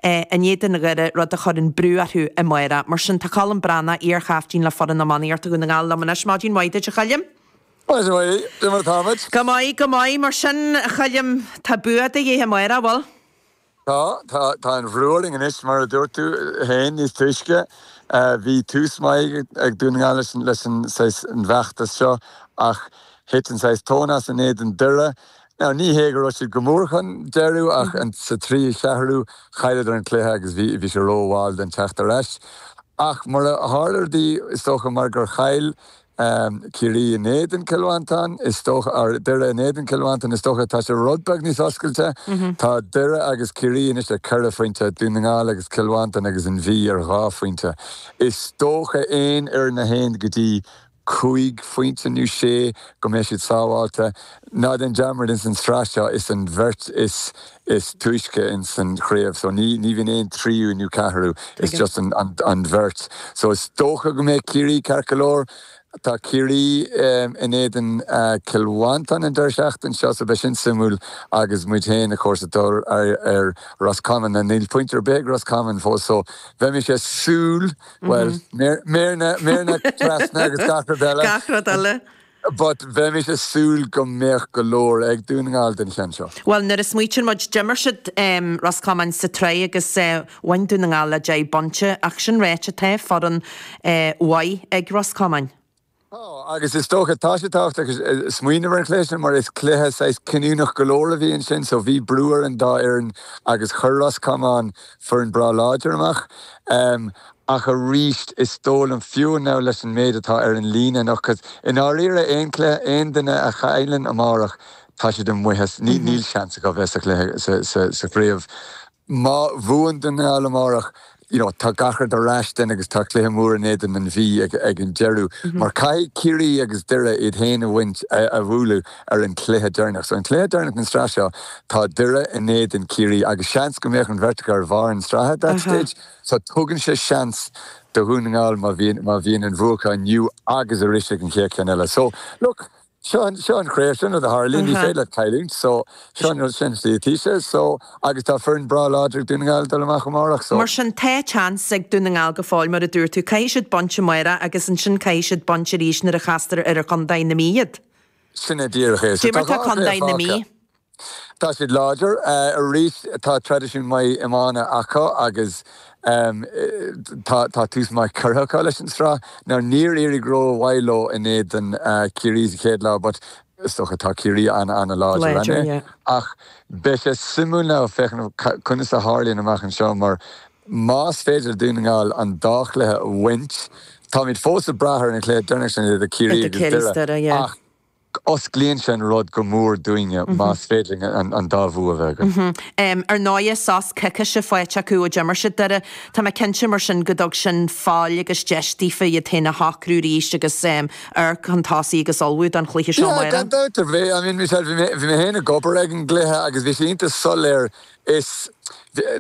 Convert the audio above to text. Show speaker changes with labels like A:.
A: a néan gur rud a chur an brúarthú a maira, mar sin tá callan brana ar chaftín le foran na maníart a go na gáil le manas mádín waide a chalim?
B: Oes mai, dim ar tamid.
A: Go mai, mar sin chalim tá buad a dhé maira, bhil?
B: Tá an bhrúling in is mar a dúirtú hain is tuisce hí tús mai ag dún gáil leis an bheachtas seo ach hitan sais tónas an éad an dure. Ní hégur os gomórchan deirú ach an sa trí seahrú chailead ar an cléthe agus bhí sé róháil den teachtar eis. Ach mar a hálardí is tócha mar gur chail Curie in Eden Kilwantan is toch dere in Eden Kilwantan is toch tá sé rudbeg ní oscailte tá dere agus Curie is a curre fointe dúningáil agus Kilwantan agus an bhí ar gá fointe. Is tócha éon ar na héin gotí cuig fointe nu sé go mé siad sáháilte ná den jammer in san strasha is an vert is tuisce in san chréamh so ní bhín éon tríú nu cathrú is just an vert. So is tócha go mé Curie Carcalór tá Curie in éan Kilwantan in deirseach an seo a bheith sin simúil agus muid héin a chósatóir ar Roscommon an níl pointer beg Roscommon fós so bheith mi sé súl well mérna trasna agus gachradile but bheith mi sé súl go méach golóir ag dúningáil den chean seo.
A: Well, nar is muitin muid dimmer siad Roscommon sa trí agus bhain dúningáil a dé bonte ach sin réite te for an uai ag Roscommon.
B: Agus is tócha táisitácht agus smuoine ar an chléisina mar is cléthe sais cinúnach golóra bhí an sin, so bhí breúar an dáireann agus chur Roscommon for an bra láidir amach. Ach a ríist is tóil an fiú ná leis an méid atá ar an lína nach cos in áíire éon duine a chaileann amárach tá sé den muhes níl seansa go bheits a cléthe sa phríomh. Má bhuain duine amárach tá gachar de ráisten agus tá cléthe mór in éan an bhí ag an deirú. Mar cai Curie agus dure iad héana bhaint a bhúlú ar an cléthe deirnach. So an cléthe deirnach an straseo tá dure in éad an Curie agus seans go méach an vertigar bhar an strathe that stage. So tugann sé seans do húningáil má bhíon an bhuacha nniu agus a riise an chéan eile. So look, Sean Creation of the Harlin, he said like Kylie, so Sean essentially teacher, so agus tá fern bra láidir dúningáil dal amach amárach so.
A: Mar sin te chance ag dúningáil go fáil mar a dúir tú caiisiid bonte maira agus an sin caiisiid bonte ríis nar a chastar ar a condain na míiad.
B: Sinna díirech é.
A: Dímar tá condain na mí.
B: Tá siad láidir a rís tá tradiisiún mai imána acha agus tá tús mai curtha leis an strá. Ná níor éirí gró bhailo in éad an Curie chéad lá, but stocha tá Curie anna láidir. Ach, be sé simú ná fechan chunas a Harlín amach an seo mar más féidir dúningáil an dáchlethe wint. Tá míid fós a brathir in a cléad dúnach sin a Curie agus dure. Ach, os glíonn sin rud go mór dúine más féidir an dábhú a bheith.
A: Ar náide sás cice se foiite acu a dimmer siad dare tá me cinse mar sin godog sin fáil agus deistífa iad téna hacrú ríis agus ar cantásaí agus olbhúd an chluiche seo maira.
B: Gan dátar bhé, bhí mé héna gobar ag an gluthe agus bhí sé iontas soléir is